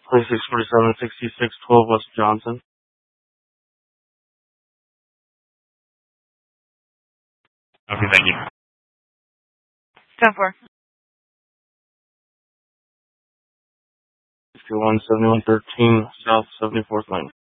2647, 6612 West Johnson. Okay, thank you. 10-4. 617113 South 74th Lane.